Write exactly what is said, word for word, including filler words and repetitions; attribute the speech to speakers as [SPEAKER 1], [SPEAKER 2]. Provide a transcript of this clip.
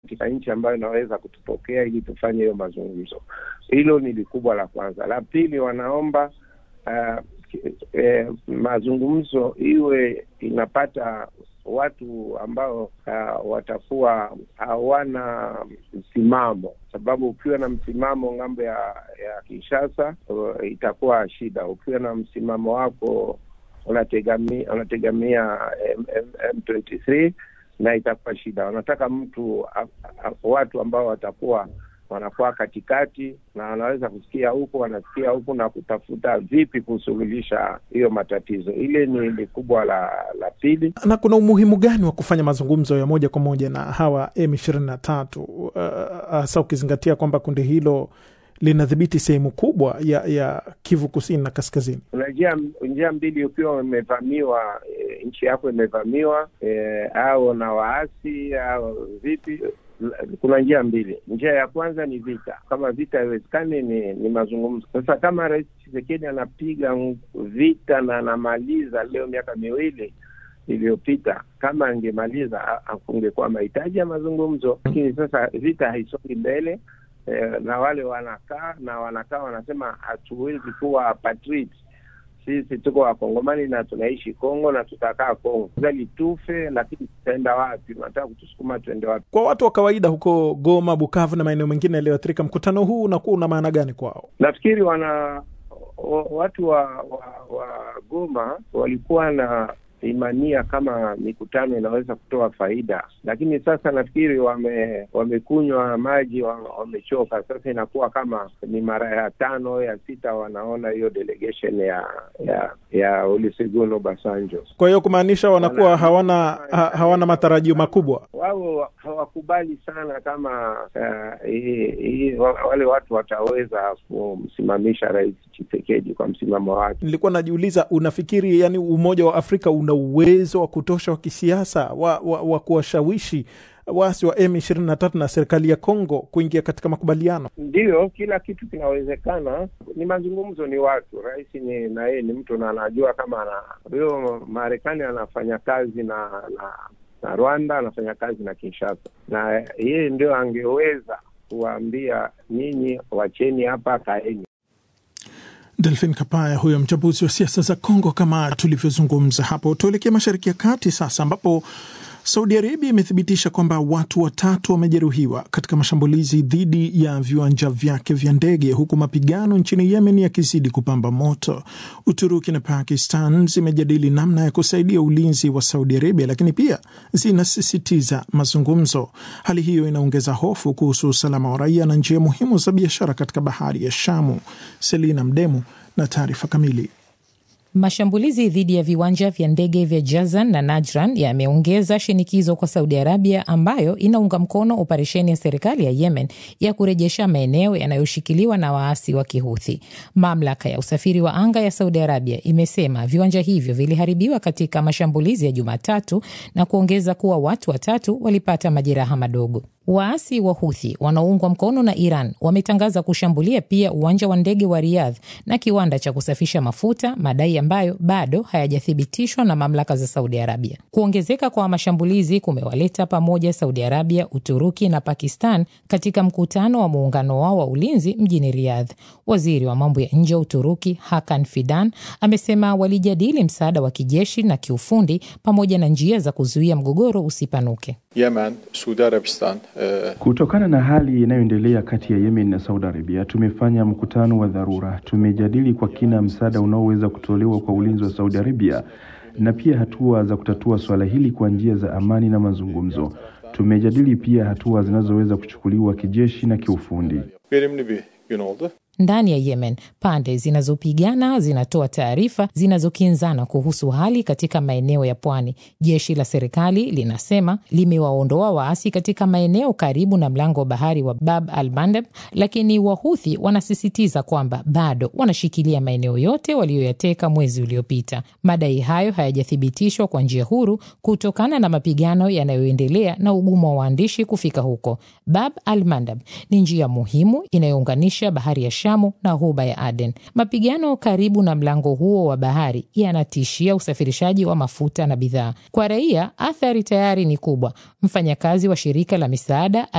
[SPEAKER 1] katika nchi ambayo inaweza kutupokea ili tufanye hiyo mazungumzo. Hilo ni likubwa la kwanza. La pili, wanaomba uh, eh, mazungumzo iwe inapata watu ambao uh, watakuwa hawana msimamo, sababu ukiwa na msimamo ngambo ya ya Kinshasa uh, itakuwa shida. Ukiwa na msimamo wako unategamia unategamia M ishirini na tatu na itakuwa shida. Wanataka mtu uh, uh, watu ambao watakuwa wanakuwa katikati na wanaweza kusikia huko, wanasikia huko na kutafuta vipi kusuluhisha hiyo matatizo. Ile ni, ni kubwa la la pili.
[SPEAKER 2] Na kuna umuhimu gani wa kufanya mazungumzo ya moja kwa moja na hawa M ishirini na tatu hasa uh, ukizingatia kwamba kundi hilo linadhibiti sehemu kubwa ya ya Kivu Kusini na Kaskazini?
[SPEAKER 1] Unajua njia mbili, ukiwa umevamiwa, e, nchi yako imevamiwa, e, au na waasi au vipi, kuna njia mbili. Njia ya kwanza ni vita. Kama vita haiwezekani, ni, ni mazungumzo. Sasa kama Rais Tshisekedi anapiga vita na anamaliza leo miaka miwili iliyopita, kama angemaliza kungekuwa mahitaji ya mazungumzo. Lakini sasa vita haisongi mbele, e, na wale wanakaa na wanakaa wanasema hatuwezi kuwa patriots. Sisi tuko Wakongomani na tunaishi Kongo na tutakaa Kongo. Zali tufe, lakini tutaenda wapi? Tunataka kutusukuma tuende wapi?
[SPEAKER 2] Kwa watu wa kawaida huko Goma, Bukavu na maeneo mengine yaliyoathirika, mkutano huu unakuwa una maana gani kwao?
[SPEAKER 1] Nafikiri wana watu wa, wa, wa Goma walikuwa na imania kama mikutano inaweza kutoa faida, lakini sasa nafikiri wame wamekunywa maji, wamechoka. Sasa inakuwa kama ni mara ya tano ya sita wanaona hiyo delegation ya ya ya Olusegun Obasanjo.
[SPEAKER 2] Kwa hiyo kumaanisha wanakuwa wana, hawana ha, hawana matarajio makubwa.
[SPEAKER 1] Wao hawakubali sana kama uh, i, i, wale watu wataweza kumsimamisha Rais Tshisekedi kwa msimamo wake.
[SPEAKER 2] Nilikuwa najiuliza, unafikiri yani Umoja wa Afrika una uwezo wa kutosha wa kisiasa wa, wa, wa kuwashawishi waasi wa M ishirini na tatu na serikali ya Kongo kuingia katika makubaliano?
[SPEAKER 1] Ndio, kila kitu kinawezekana. Ni mazungumzo, ni watu. Rais ni na yeye ni mtu na anajua kama ana huyo Marekani anafanya kazi na na, na Rwanda, anafanya kazi na Kinshasa, na yeye ndio angeweza kuambia nyinyi wacheni hapa, kaeni.
[SPEAKER 2] Delphine Kapaya huyo mchambuzi wa siasa za Kongo kama tulivyozungumza hapo. Tuelekee Mashariki ya Kati sasa, ambapo Saudi Arabia imethibitisha kwamba watu watatu wamejeruhiwa katika mashambulizi dhidi ya viwanja vyake vya ndege, huku mapigano nchini Yemen yakizidi kupamba moto. Uturuki na Pakistan zimejadili namna ya kusaidia ulinzi wa Saudi Arabia, lakini pia zinasisitiza mazungumzo. Hali hiyo inaongeza hofu kuhusu usalama wa raia na njia muhimu za biashara katika bahari ya Shamu. Selina Mdemu na taarifa kamili.
[SPEAKER 3] Mashambulizi dhidi ya viwanja vya ndege vya Jazan na Najran yameongeza shinikizo kwa Saudi Arabia, ambayo inaunga mkono operesheni ya serikali ya Yemen ya kurejesha maeneo yanayoshikiliwa na waasi wa Kihuthi. Mamlaka ya usafiri wa anga ya Saudi Arabia imesema viwanja hivyo viliharibiwa katika mashambulizi ya Jumatatu na kuongeza kuwa watu watatu walipata majeraha madogo. Waasi wa Houthi wanaoungwa mkono na Iran wametangaza kushambulia pia uwanja wa ndege wa Riyadh na kiwanda cha kusafisha mafuta, madai ambayo bado hayajathibitishwa na mamlaka za Saudi Arabia. Kuongezeka kwa mashambulizi kumewaleta pamoja Saudi Arabia, Uturuki na Pakistan katika mkutano wa muungano wao wa ulinzi mjini Riyadh. Waziri wa mambo ya nje wa Uturuki Hakan Fidan amesema walijadili msaada wa kijeshi na kiufundi pamoja na njia za kuzuia mgogoro usipanuke.
[SPEAKER 4] Yemen, Saudi Arabistan.
[SPEAKER 5] Uh... Kutokana na hali inayoendelea kati ya Yemen na Saudi Arabia, tumefanya mkutano wa dharura. Tumejadili kwa kina msaada unaoweza kutolewa kwa ulinzi wa Saudi Arabia na pia hatua za kutatua swala hili kwa njia za amani na mazungumzo. Tumejadili pia hatua zinazoweza kuchukuliwa kijeshi na kiufundi.
[SPEAKER 4] Verimli bir gün oldu.
[SPEAKER 3] Ndani ya Yemen, pande zinazopigana zinatoa taarifa zinazokinzana kuhusu hali katika maeneo ya pwani. Jeshi la serikali linasema limewaondoa waasi katika maeneo karibu na mlango wa bahari wa Bab al-Mandeb, lakini Wahuthi wanasisitiza kwamba bado wanashikilia maeneo yote walioyateka mwezi uliopita. Madai hayo hayajathibitishwa kwa njia huru kutokana na mapigano yanayoendelea na ugumu wa waandishi kufika huko. Bab al-Mandeb ni njia muhimu inayounganisha bahari ya Shamu na Ghuba ya Aden. Mapigano karibu na mlango huo wa bahari yanatishia usafirishaji wa mafuta na bidhaa. Kwa raia, athari tayari ni kubwa. Mfanyakazi wa shirika la misaada